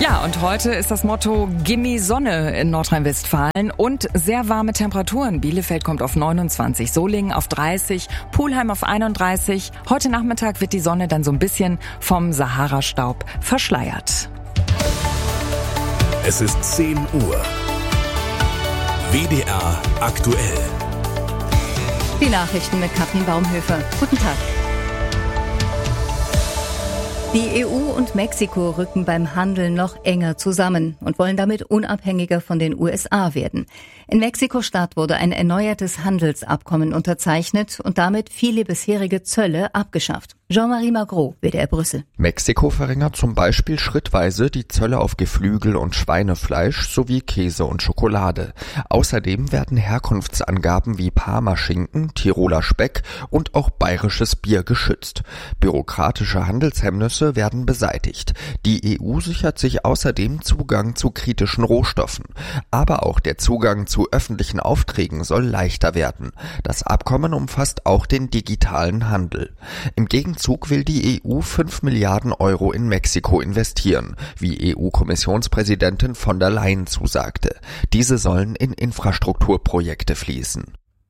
Ja, und heute ist das Motto Gimme Sonne in Nordrhein-Westfalen und sehr warme Temperaturen. Bielefeld kommt auf 29, Solingen auf 30, Pulheim auf 31. Heute Nachmittag wird die Sonne dann so ein bisschen vom Sahara-Staub verschleiert. Es ist 10 Uhr. WDR aktuell. Die Nachrichten mit Katrin Baumhöfer. Guten Tag. Die EU und Mexiko rücken beim Handel noch enger zusammen und wollen damit unabhängiger von den USA werden. In Mexiko-Stadt wurde ein erneuertes Handelsabkommen unterzeichnet und damit viele bisherige Zölle abgeschafft. Jean-Marie Magro, WDR Brüssel. Mexiko verringert zum Beispiel schrittweise die Zölle auf Geflügel und Schweinefleisch sowie Käse und Schokolade. Außerdem werden Herkunftsangaben wie Parmaschinken, Tiroler Speck und auch bayerisches Bier geschützt. Bürokratische Handelshemmnisse werden beseitigt. Die EU sichert sich außerdem Zugang zu kritischen Rohstoffen. Aber auch der Zugang zu öffentlichen Aufträgen soll leichter werden. Das Abkommen umfasst auch den digitalen Handel. Im Gegenzug will die EU 5 Milliarden Euro in Mexiko investieren, wie EU-Kommissionspräsidentin von der Leyen zusagte. Diese sollen in Infrastrukturprojekte fließen.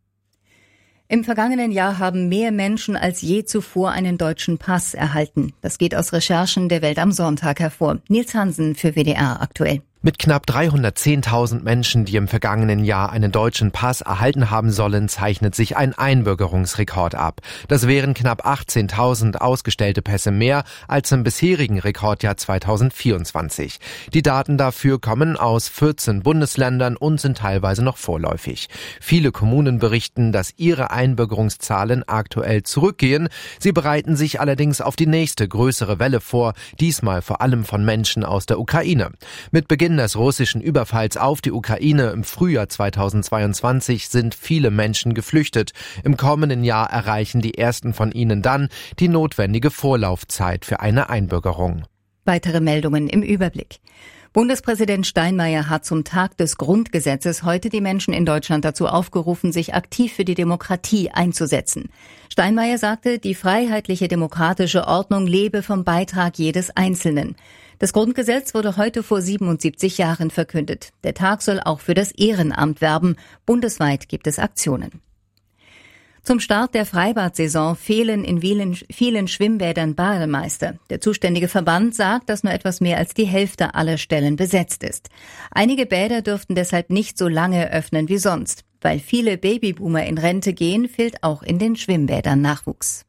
Im vergangenen Jahr haben mehr Menschen als je zuvor einen deutschen Pass erhalten. Das geht aus Recherchen der Welt am Sonntag hervor. Nils Hansen für WDR aktuell. Mit knapp 310.000 Menschen, die im vergangenen Jahr einen deutschen Pass erhalten haben sollen, zeichnet sich ein Einbürgerungsrekord ab. Das wären knapp 18.000 ausgestellte Pässe mehr als im bisherigen Rekordjahr 2024. Die Daten dafür kommen aus 14 Bundesländern und sind teilweise noch vorläufig. Viele Kommunen berichten, dass ihre Einbürgerungszahlen aktuell zurückgehen. Sie bereiten sich allerdings auf die nächste größere Welle vor, diesmal vor allem von Menschen aus der Ukraine. Mit Beginn des russischen Überfalls auf die Ukraine im Frühjahr 2022 sind viele Menschen geflüchtet. Im kommenden Jahr erreichen die ersten von ihnen dann die notwendige Vorlaufzeit für eine Einbürgerung. Weitere Meldungen im Überblick. Bundespräsident Steinmeier hat zum Tag des Grundgesetzes heute die Menschen in Deutschland dazu aufgerufen, sich aktiv für die Demokratie einzusetzen. Steinmeier sagte, die freiheitliche demokratische Ordnung lebe vom Beitrag jedes Einzelnen. Das Grundgesetz wurde heute vor 77 Jahren verkündet. Der Tag soll auch für das Ehrenamt werben. Bundesweit gibt es Aktionen. Zum Start der Freibad-Saison fehlen in vielen Schwimmbädern Bademeister. Der zuständige Verband sagt, dass nur etwas mehr als die Hälfte aller Stellen besetzt ist. Einige Bäder dürften deshalb nicht so lange öffnen wie sonst. Weil viele Babyboomer in Rente gehen, fehlt auch in den Schwimmbädern Nachwuchs.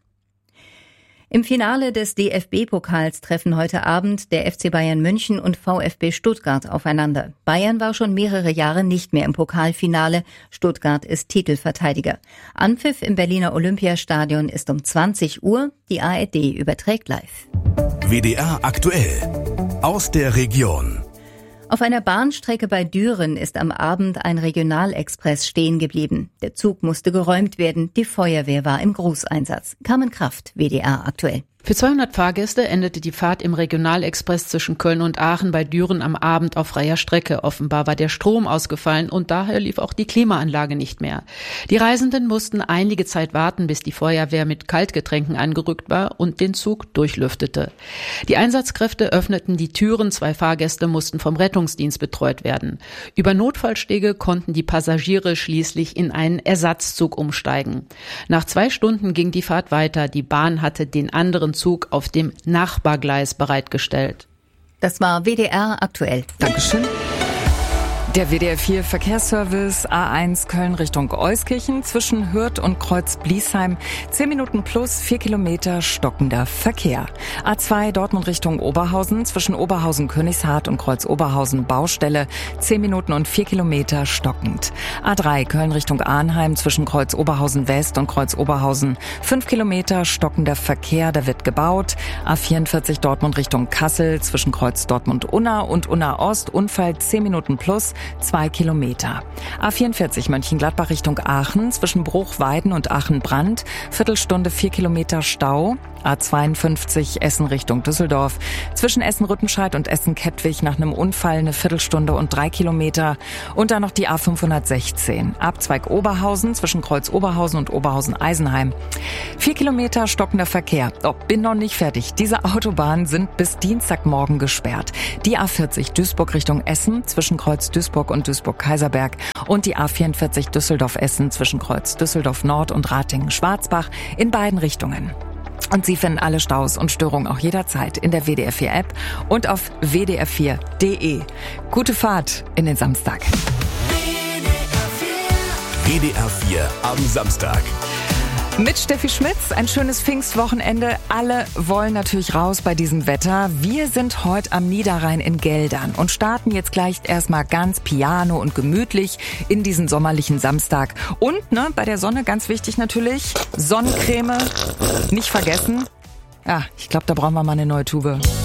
Im Finale des DFB-Pokals treffen heute Abend der FC Bayern München und VfB Stuttgart aufeinander. Bayern war schon mehrere Jahre nicht mehr im Pokalfinale. Stuttgart ist Titelverteidiger. Anpfiff im Berliner Olympiastadion ist um 20 Uhr. Die ARD überträgt live. WDR aktuell. Aus der Region. Auf einer Bahnstrecke bei Düren ist am Abend ein Regionalexpress stehen geblieben. Der Zug musste geräumt werden. Die Feuerwehr war im Großeinsatz. Carmen Kraft, WDR aktuell. Für 200 Fahrgäste endete die Fahrt im Regionalexpress zwischen Köln und Aachen bei Düren am Abend auf freier Strecke. Offenbar war der Strom ausgefallen und daher lief auch die Klimaanlage nicht mehr. Die Reisenden mussten einige Zeit warten, bis die Feuerwehr mit Kaltgetränken angerückt war und den Zug durchlüftete. Die Einsatzkräfte öffneten die Türen, 2 Fahrgäste mussten vom Rettungsdienst betreut werden. Über Notfallstege konnten die Passagiere schließlich in einen Ersatzzug umsteigen. Nach 2 Stunden ging die Fahrt weiter. Die Bahn hatte den anderen Zug auf dem Nachbargleis bereitgestellt. Das war WDR aktuell. Dankeschön. Der WDR 4 Verkehrsservice A1 Köln Richtung Euskirchen zwischen Hürth und Kreuz Bliesheim 10 Minuten plus 4 Kilometer stockender Verkehr. A2 Dortmund Richtung Oberhausen zwischen Oberhausen Königshardt und Kreuz Oberhausen Baustelle 10 Minuten und 4 Kilometer stockend. A3 Köln Richtung Arnheim zwischen Kreuz Oberhausen West und Kreuz Oberhausen 5 Kilometer stockender Verkehr, da wird gebaut. A44 Dortmund Richtung Kassel zwischen Kreuz Dortmund Unna und Unna Ost Unfall 10 Minuten plus 2 Kilometer. A44 Mönchengladbach Richtung Aachen zwischen Bruchweiden und Aachen-Brand, Viertelstunde 4 Kilometer Stau. A52 Essen Richtung Düsseldorf. Zwischen Essen-Rüttenscheid und Essen-Kettwig nach einem Unfall eine Viertelstunde und 3 Kilometer. Und dann noch die A516. Abzweig Oberhausen zwischen Kreuz Oberhausen und Oberhausen-Eisenheim. 4 Kilometer stockender Verkehr. Oh, bin noch nicht fertig. Diese Autobahnen sind bis Dienstagmorgen gesperrt. Die A40 Duisburg Richtung Essen zwischen Kreuz Duisburg und Duisburg-Kaiserberg. Und die A44 Düsseldorf-Essen zwischen Kreuz Düsseldorf-Nord und Ratingen-Schwarzbach in beiden Richtungen. Und Sie finden alle Staus und Störungen auch jederzeit in der WDR 4 App und auf wdr4.de. Gute Fahrt in den Samstag. WDR 4 am Samstag. Mit Steffi Schmitz, ein schönes Pfingstwochenende. Alle wollen natürlich raus bei diesem Wetter. Wir sind heute am Niederrhein in Geldern und starten jetzt gleich erstmal ganz piano und gemütlich in diesen sommerlichen Samstag. Und bei der Sonne ganz wichtig natürlich, Sonnencreme nicht vergessen. Ja, ich glaube, da brauchen wir mal eine neue Tube.